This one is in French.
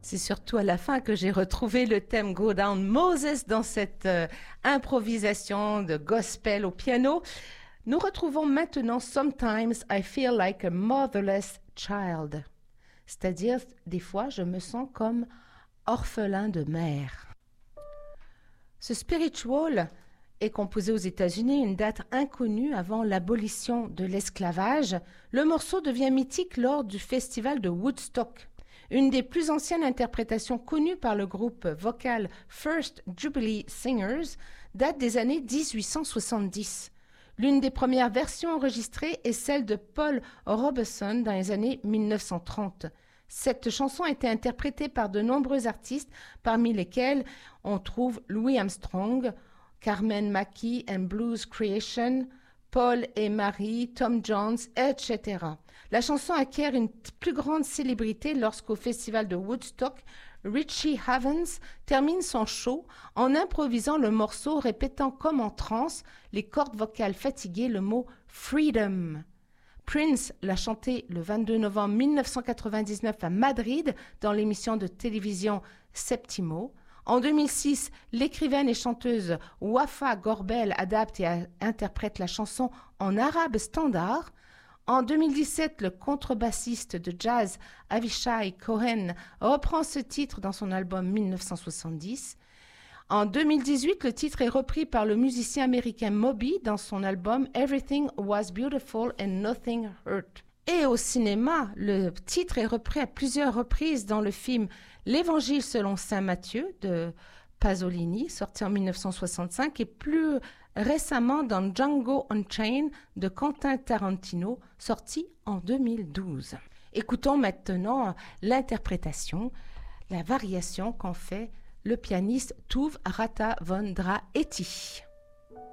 C'est surtout à la fin que j'ai retrouvé le thème Go Down Moses dans cette improvisation de gospel au piano. Nous retrouvons maintenant Sometimes I Feel Like a Motherless Child. C'est-à-dire, des fois, je me sens comme orphelin de mère. Ce spiritual est composé aux États-Unis une date inconnue avant l'abolition de l'esclavage. Le morceau devient mythique lors du festival de Woodstock. Une des plus anciennes interprétations connues par le groupe vocal First Jubilee Singers date des années 1870. L'une des premières versions enregistrées est celle de Paul Robeson dans les années 1930. Cette chanson a été interprétée par de nombreux artistes, parmi lesquels on trouve Louis Armstrong, Carmen Mackey and Blues Creation, Paul et Marie, Tom Jones, etc. La chanson acquiert une plus grande célébrité lorsqu'au festival de Woodstock, Richie Havens termine son show en improvisant le morceau, répétant comme en transe les cordes vocales fatiguées le mot « freedom ». Prince l'a chanté le 22 novembre 1999 à Madrid dans l'émission de télévision Septimo. En 2006, l'écrivaine et chanteuse Wafa Gorbel adapte et interprète la chanson en arabe standard. En 2017, le contrebassiste de jazz Avishai Cohen reprend ce titre dans son album 1970. En 2018, le titre est repris par le musicien américain Moby dans son album Everything Was Beautiful and Nothing Hurt. Et au cinéma, le titre est repris à plusieurs reprises dans le film L'Évangile selon saint Matthieu de Pasolini, sorti en 1965, et plus récemment dans Django Unchained de Quentin Tarantino, sorti en 2012. Écoutons maintenant l'interprétation, la variation qu'en fait le pianiste Tuve Rata von Dra Eti.